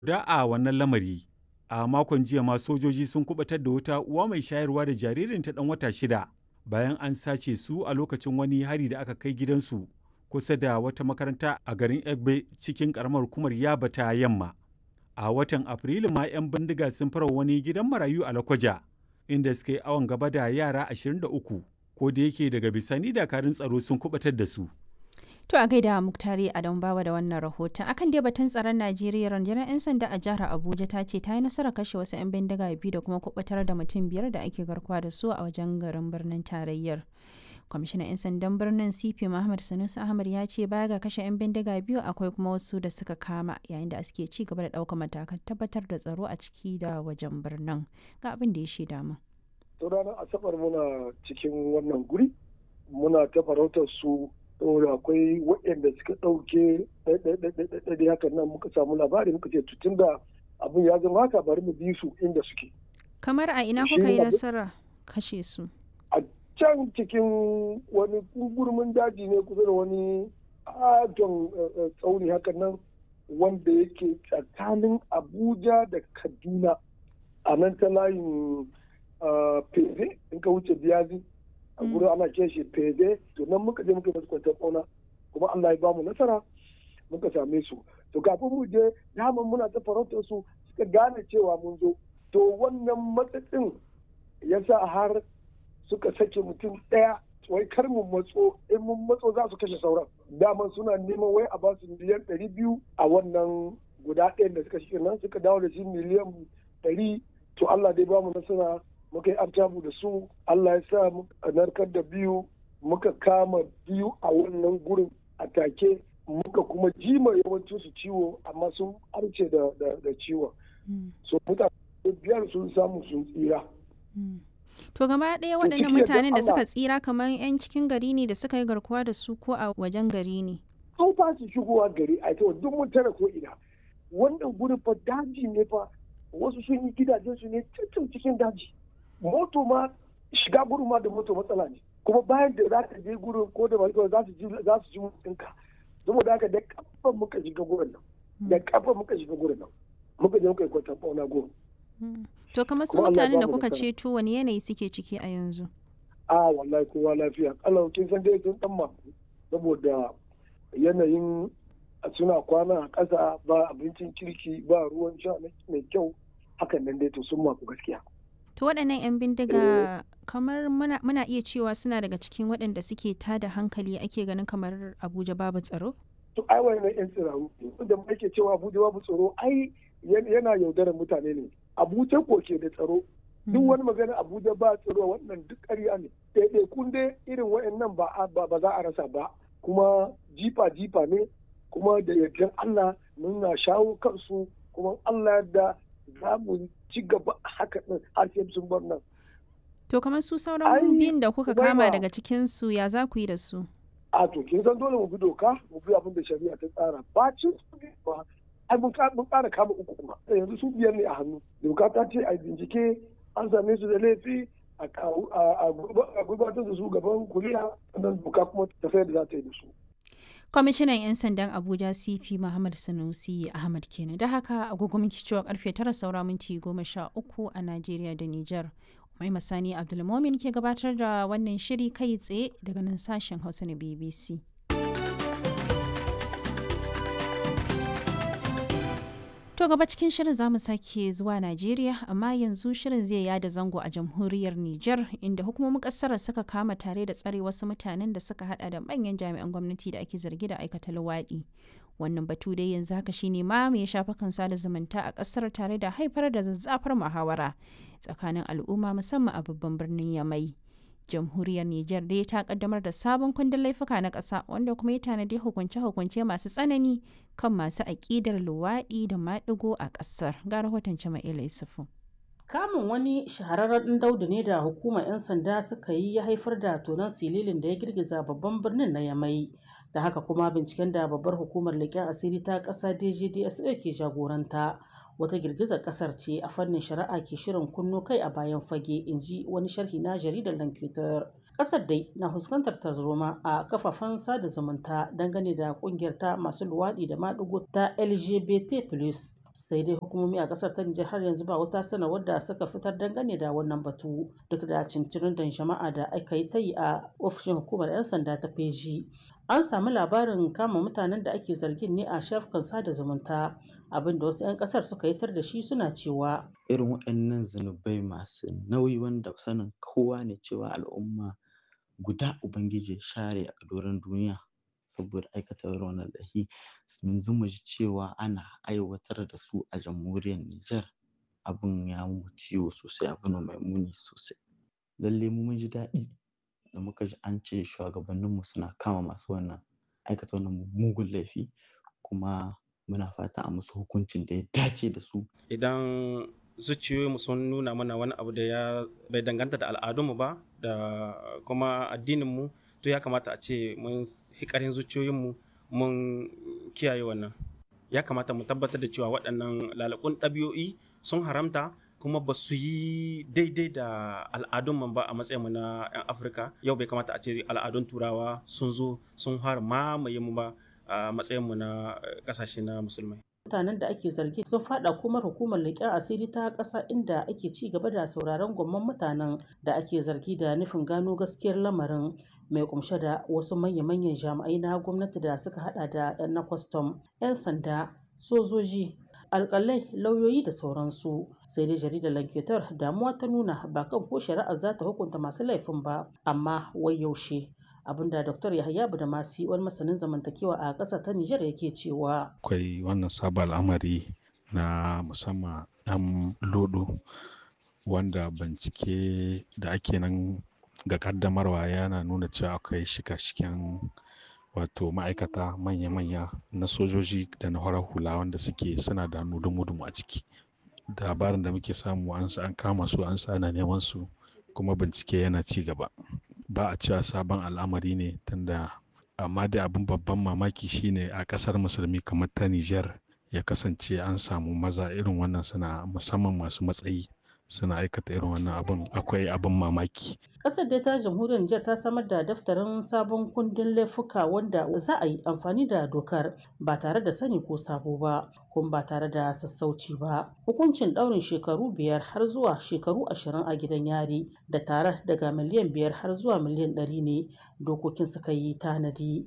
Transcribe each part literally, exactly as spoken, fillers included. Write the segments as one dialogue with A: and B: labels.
A: Da a wannan lamari, a makon jiya ma sojoji sun kubatar da wata uwa mai shayarwa da jaririnta ɗan wata shida bayan an sace su a lokacin wani hari da aka kai gidansu kusa da wata makaranta a garin Egbe cikin ƙaramar hukumar Yaba ta Yamma. A watan Afrilu ma 'yan bindiga sun fara wani gidan marayu a Lokoja, inda suka yi awon gaba da yara ashirin da uku, ko da yake daga bisani dakarun tsaro sun kubatar da su.
B: To a gaida Muktari Adam Bawa da wannan rahoton. Akan dai batun tsaron Najeriya, rundunar 'yan sanda a jihar Abuja ta ce ta yi nasarar kashe wasu 'yan bindiga biyu da kuma kubutar da mutum biyar da ake garkuwa da su a wajen garin birnin tarayyar. Kwamishinan 'yan sandan birnin C P Muhammad Sanusi Ahmad ya ce baya ga kashe 'yan bindiga biyu akwai kuma wasu da suka kama yayin da suke ci gaba da ɗaukar matakan tabbatar da tsaro a ciki da wajen birnin. Ga abin da ya shaida mu.
C: To ranar Asabar muna cikin wannan guri muna ta farautar su saboda akwai waɗanda suka ɗauke ɗaiɗaiɗaiɗaiɗai hakan nan muka samu labari muka ce tun da abin ya zama haka bari mu bi su inda suke.
B: Kamar a ina kuka yi nasara kashe su?
C: A can cikin wani gurmin daji ne kusa da wani adon tsauni hakan nan wanda yake tsakanin Abuja da Kaduna a nan ta layin Feze in ka wuce Biyazi. a gurin ana ce shi fede to nan muka je muka masu kwantar ƙauna kuma Allah ya ba mu nasara muka same su to kafin mu je daman muna ta farautar su suka gane cewa mun zo to wannan matsatsin ya sa har suka sake mutum ɗaya wai kar mu matso in mun matso za su kashe sauran daman suna neman wai a ba su miliyan ɗari biyu a wannan guda ɗayan da suka shi nan suka dawo da shi miliyan ɗari to Allah dai ba mu nasara muka yi artabu da su Allah ya sa a narkar da biyu muka kama biyu a wannan gurin a take muka kuma jima yawancin su ciwo amma sun arce da, da, da ciwon so mutane biyar sun samu sun tsira.
B: To gaba ɗaya waɗannan mutanen da suka tsira kamar 'yan cikin gari ne da suka yi garkuwa da su ko a wajen gari ne?
C: An ba su shigowa gari a ita duk mun tara ko ina wannan gurin fa daji ne fa wasu sun yi gidajen su ne cikin cikin daji. Moto ma shiga gurin ma da moto matsala ne kuma bayan da za ka je gurin ko da mai za su ji za su ji mutunka saboda haka da kafa muka shiga gurin nan da kafa muka shiga gurin nan muka je muka yi kwantar fauna gurin.
B: To kamar su mutanen da kuka ceto wani yanayi suke ciki a yanzu?
C: A wallahi kowa lafiya Allah kin san dai sun dan ma saboda yanayin suna kwana a ƙasa ba abincin kirki ba ruwan sha mai kyau hakan nan dai to sun maku gaskiya.
B: To waɗannan 'yan bindiga kamar muna, muna iya cewa suna daga cikin waɗanda suke tada hankali ake ganin kamar Abuja babu tsaro?
C: To ai wannan 'yan tsiraru wanda ake cewa Abuja babu tsaro ai yana yaudarar mutane ne. Abuja ko ke da tsaro. Duk wani magana Abuja ba tsaro wannan duk ƙarya ne. Ɗaiɗai kun dai irin waɗannan ba ba za a rasa ba kuma jifa jifa ne kuma da yardan Allah muna shawo kansu kuma Allah da za mu ci gaba haka ɗin har sai sun bar nan.
B: To kamar su sauran biyun da kuka kama daga cikin su ya za ku yi da su?
C: A to kin san dole mu bi doka mu bi abin da shari'a ta tsara ba cin su ba ai mun ƙara kama uku kuma yanzu su biyar ne a hannu doka ta ce a bincike an same su da laifi a gudanar da su gaban kuriya sannan doka kuma tafiyar da za ta yi da su.
B: Kwamishinan 'yan sandan Abuja C P Muhammad Sanusi Ahmad kenan. Da haka agogo miki cewa karfe tara saura minti goma sha uku a Najeriya da Nijar. Mai Masani Abdulmomin ke gabatar da wannan shiri kai tsaye daga nan sashen Hausa na B B C. To gaba cikin shirin zamu sake zuwa Najeriya amma yanzu shirin zai yada zango a jamhuriyar Nijar inda hukumomin kasar suka kama tare da tsare wasu mutanen da suka hada da manyan jami'an gwamnati da ake zargi da aikata luwaɗi. Wannan batu dai yanzu haka shine ma mai shafa kan sada zumunta a kasar tare da haifar da zazzafar muhawara tsakanin al'umma musamman a babban birnin Yamai. Jamhuriyar Nijar dai ta kaddamar da sabon kundin laifuka na ƙasa wanda kuma ya tanadi hukunce-hukunce masu tsanani kan masu aƙidar luwaɗi da maɗigo a ƙasar. Ga rahoton Jama'ila Yusufu.
D: Kamun wani shahararren ɗan daudu ne da hukumar 'yan sanda suka yi ya haifar da tonon sililin da ya girgiza babban birnin na Yamai. Da haka kuma binciken da babbar hukumar leƙen asiri ta ƙasa D G D S O ke jagoranta wata girgizar ƙasar ce a fannin shari'a ke shirin kunno kai a bayan fage, in ji wani sharhi na jaridar Lankitar. Ƙasar dai na fuskantar tarzoma a kafafen sada zumunta dangane da ƙungiyar ta masu luwaɗi da maɗigo ta L G B T plus, sai dai hukumomi a ƙasar ta Nijar har yanzu ba wata sanarwar da suka fitar dangane da wannan batu duk da cincirin da jama'a da aka yi ta yi a ofishin hukumar 'yan sanda ta feji. An sami labarin kama mutanen da ake zargin ne a shafukan sada zumunta abinda wasu 'yan ƙasar suka yi tar da shi suna cewa
E: irin waɗannan zunubai masu nauyi wanda sanin kowa ne cewa al'umma guda ubangiji share a doron duniya saboda aikata wannan laifi yanzu mu ji cewa ana aiwatar da su a jamhuriyar Nijar abin ya mu ciwo sosai abin mai muni sosai lalle mu mun ji daɗi da muka ji an ce shugabanninmu suna kama masu wannan aikata wannan mugun laifi kuma muna fata a musu hukuncin da ya dace da su
F: idan zuciyoyinmu sun nuna mana wani abu da ya bai danganta da al'adunmu ba da kuma addininmu to ya kamata a ce mun hikarin zuciyoyinmu mun kiyaye wannan ya kamata mu tabbatar da cewa waɗannan lalakun ɗabi'o'i sun haramta kuma ba su yi daidai da al'adunmu ba a matsayinmu na 'yan afirka yau bai kamata a ce al'adun turawa sun zo sun har mamaye mu ba a matsayinmu na ƙasashe na musulmai.
D: Mutanen da ake zargi sun fada kuma hukumar leƙen asiri ta ƙasa inda ake ci gaba da sauraron gwamman mutanen da ake zargi da nufin gano gaskiyar lamarin mai kumshe da wasu manya-manyan jami'ai na gwamnati da suka hada da 'yan na kwastam 'yan sanda sojoji alƙalai lauyoyi da sauransu sai dai jaridar lanketar damuwa ta nuna ba kan ko shari'ar za ta hukunta masu laifin ba amma wai yaushe abinda Dr. Yahaya Budamasi wani masanin zamantakewa a ƙasar ta Nijar yake cewa
G: akwai wannan sabon al'amari na musamman ɗan lodo wanda bincike da ake nan ga kaddamarwa yana nuna cewa akwai shika-shiken wato ma'aikata manya-manya na sojoji da na farar hula wanda suke suna da nudumu a ciki labarin da muke samu an kama su an sa ana neman su kuma bincike yana ci gaba ba a cewa sabon al'amari ne tunda amma dai abin babban mamaki shine a kasar musulmi kamar ta Nijar ya kasance an samu maza irin wannan suna musamman masu matsayi suna aikata irin wannan abin akwai abin mamaki.
D: Kasar dai ta jamhuriyar Nijar ta samar da daftarin sabon kundin laifuka wanda za a yi amfani da dokar ba tare da sani ko sabo ba kuma ba tare da sassauci ba. Hukuncin ɗaurin shekaru biyar har zuwa shekaru ashirin a gidan yari da tare daga miliyan biyar har zuwa miliyan ɗari ne dokokin suka yi tanadi.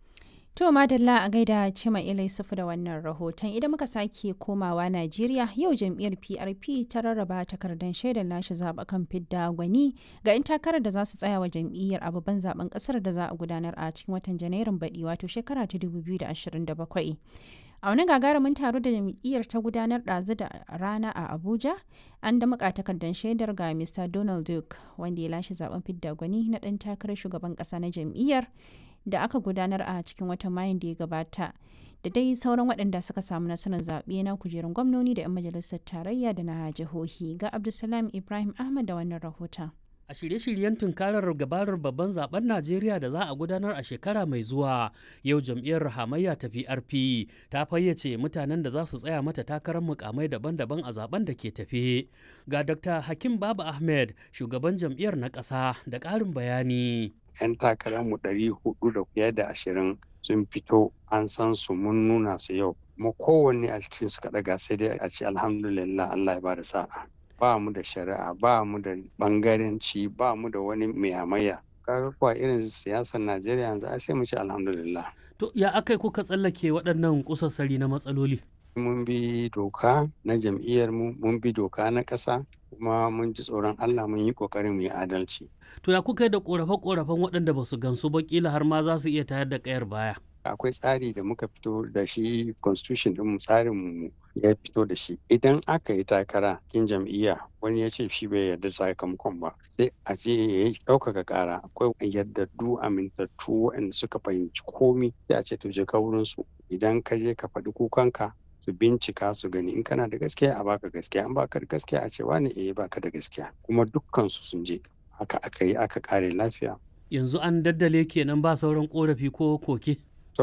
B: To madalla a gaida Cima Ilai Sufu da wannan rahoton idan muka sake komawa Najeriya yau jam'iyyar P R P ta rarraba takardar shaidar lashe zaɓukan fidda gwani ga 'yan takarar da za su tsaya wa jam'iyyar a babban zaben ƙasar da za a gudanar a cikin watan Janairun baɗi wato shekara ta dubu biyu da ashirin da bakwai. A wani gagarumin taro da jam'iyyar ta gudanar ɗazu da rana a Abuja an da muka takardar shaidar ga Mister Donald Duke wanda ya lashe zaben fidda gwani na ɗan takarar shugaban ƙasa na jam'iyyar da aka gudanar a cikin watan mayun da ya gabata da dai sauran waɗanda suka samu nasarar zaɓe na kujerun gwamnoni da 'yan majalisar tarayya da na jihohi ga Abdulsalam Ibrahim Ahmad da wannan rahoton.
H: A shirye-shiryen tunkarar gabarar babban zaben Najeriya da za a gudanar a shekara mai zuwa, yau jam'iyyar hamayya ta P R P ta fayyace mutanen da za su tsaya mata takarar mukamai daban-daban a zaben da ke tafe. Ga Dokta Hakim Baba Ahmed, shugaban jam'iyyar na ƙasa, da ƙarin bayani.
I: 'Yan takararmu ɗari hudu da fiye da ashirin sun fito an san su mun nuna su yau. Kuma kowanne a cikin su kaɗaga sai dai a ce alhamdulillah Allah ya bada sa'a. Ba mu da shari'a, ba mu da bangaranci, ba mu da wani mai hamayya. Kaga kuwa irin siyasar Najeriya yanzu ai sai mu ce alhamdulillah.
H: To ya akai kuka tsallake waɗannan kusassari na matsaloli?
I: Mun bi doka na jam'iyyar mu, mun bi doka na ƙasa, kuma mun ji tsoron Allah mun yi ƙoƙarin mu yi adalci.
H: To ya kuka yi da ƙorafe-ƙorafen waɗanda ba su gansu ba kila har ma za su iya tayar da ƙayar baya?
I: Akwai tsari da muka fito da shi constitution ɗin tsarin mu ya fito da shi. Idan aka yi takara kin jam'iyya wani ya ce shi bai yarda sakamakon ba sai a ce ya yi ɗaukaka ƙara. Akwai yardaddu amintattu waɗanda suka fahimci komi sai a ce to je ka wurin su. Idan ka je ka faɗi kukanka su bincika su gani in kana da gaskiya a baka gaskiya in baka da gaskiya a ce wani eh baka da gaskiya kuma dukkan su sun je haka aka yi aka kare lafiya.
H: Yanzu an daddale kenan ba sauran korafi ko koke.